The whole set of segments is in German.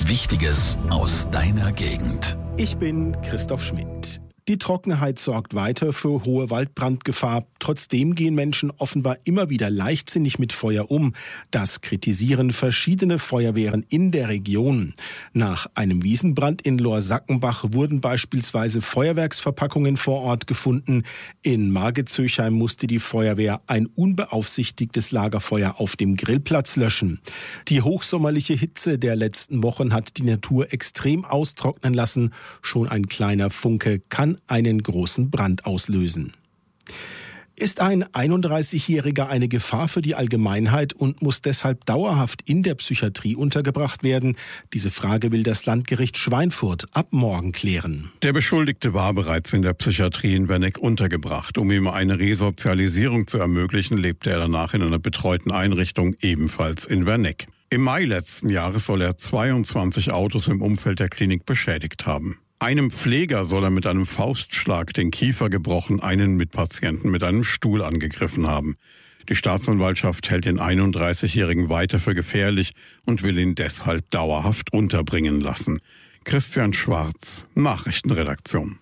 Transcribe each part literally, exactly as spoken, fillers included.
Wichtiges aus deiner Gegend. Ich bin Christoph Schmidt. Die Trockenheit sorgt weiter für hohe Waldbrandgefahr. Trotzdem gehen Menschen offenbar immer wieder leichtsinnig mit Feuer um. Das kritisieren verschiedene Feuerwehren in der Region. Nach einem Wiesenbrand in Lohr-Sackenbach wurden beispielsweise Feuerwerksverpackungen vor Ort gefunden. In Margezöchheim musste die Feuerwehr ein unbeaufsichtigtes Lagerfeuer auf dem Grillplatz löschen. Die hochsommerliche Hitze der letzten Wochen hat die Natur extrem austrocknen lassen. Schon ein kleiner Funke kann einen großen Brand auslösen. Ist ein einunddreißigjähriger eine Gefahr für die Allgemeinheit und muss deshalb dauerhaft in der Psychiatrie untergebracht werden? Diese Frage will das Landgericht Schweinfurt ab morgen klären. Der Beschuldigte war bereits in der Psychiatrie in Werneck untergebracht. Um ihm eine Resozialisierung zu ermöglichen, lebte er danach in einer betreuten Einrichtung, ebenfalls in Werneck. Im Mai letzten Jahres soll er zweiundzwanzig Autos im Umfeld der Klinik beschädigt haben. Einem Pfleger soll er mit einem Faustschlag den Kiefer gebrochen, einen Mitpatienten mit einem Stuhl angegriffen haben. Die Staatsanwaltschaft hält den einunddreißigjährigen weiter für gefährlich und will ihn deshalb dauerhaft unterbringen lassen. Christian Schwarz, Nachrichtenredaktion.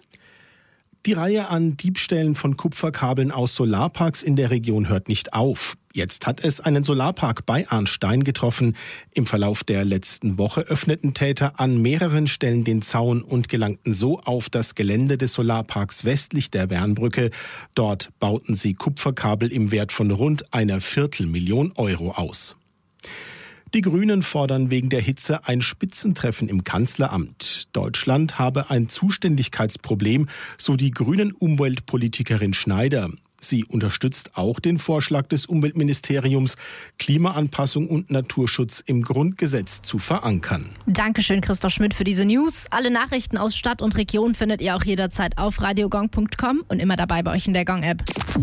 Die Reihe an Diebstählen von Kupferkabeln aus Solarparks in der Region hört nicht auf. Jetzt hat es einen Solarpark bei Arnstein getroffen. Im Verlauf der letzten Woche öffneten Täter an mehreren Stellen den Zaun und gelangten so auf das Gelände des Solarparks westlich der Wernbrücke. Dort bauten sie Kupferkabel im Wert von rund einer Viertelmillion Euro aus. Die Grünen fordern wegen der Hitze ein Spitzentreffen im Kanzleramt. Deutschland habe ein Zuständigkeitsproblem, so die grünen Umweltpolitikerin Schneider. Sie unterstützt auch den Vorschlag des Umweltministeriums, Klimaanpassung und Naturschutz im Grundgesetz zu verankern. Dankeschön, Christoph Schmidt, für diese News. Alle Nachrichten aus Stadt und Region findet ihr auch jederzeit auf radiogong punkt com und immer dabei bei euch in der Gong-App.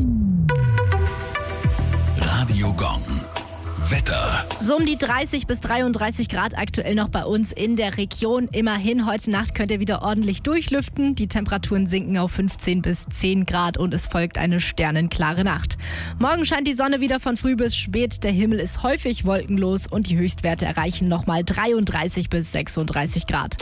Radio Gong. Wetter. So um die dreißig bis dreiunddreißig Grad aktuell noch bei uns in der Region. Immerhin, heute Nacht könnt ihr wieder ordentlich durchlüften. Die Temperaturen sinken auf fünfzehn bis zehn Grad und es folgt eine sternenklare Nacht. Morgen scheint die Sonne wieder von früh bis spät. Der Himmel ist häufig wolkenlos und die Höchstwerte erreichen nochmal dreiunddreißig bis sechsunddreißig Grad.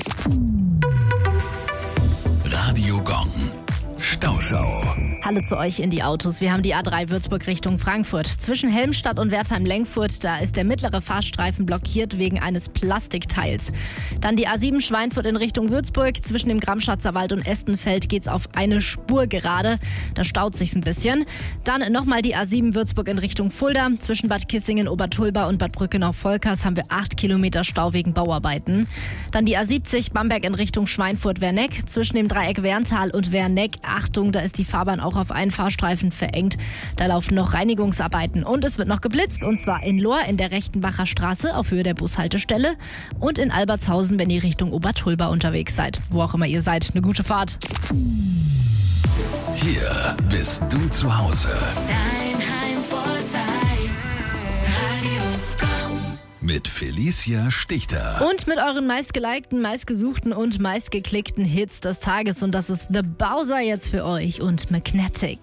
Radio Gong. Stauschau. Hallo zu euch in die Autos. Wir haben die A drei Würzburg Richtung Frankfurt. Zwischen Helmstadt und Wertheim-Lengfurt, da ist der mittlere Fahrstreifen blockiert wegen eines Plastikteils. Dann die A sieben Schweinfurt in Richtung Würzburg. Zwischen dem Gramschatzer Wald und Estenfeld geht's auf eine Spur gerade. Da staut sich's ein bisschen. Dann nochmal die A sieben Würzburg in Richtung Fulda. Zwischen Bad Kissingen, Obertulba und Bad Brückenau-Volkers haben wir acht Kilometer Stau wegen Bauarbeiten. Dann die A siebzig Bamberg in Richtung Schweinfurt-Werneck. Zwischen dem Dreieck Werntal und Werneck. Achtung, da ist die Fahrbahn auch auf einen Fahrstreifen verengt. Da laufen noch Reinigungsarbeiten und es wird noch geblitzt, und zwar in Lohr in der Rechtenbacher Straße auf Höhe der Bushaltestelle und in Albertshausen, wenn ihr Richtung Obertulba unterwegs seid. Wo auch immer ihr seid, eine gute Fahrt. Hier bist du zu Hause. Dein Heimvorteil. Radio Gong. Mit Felicia Stichter. Und mit euren meistgelikten, meistgesuchten und meistgeklickten Hits des Tages. Und das ist The Bowser jetzt für euch und Magnetic.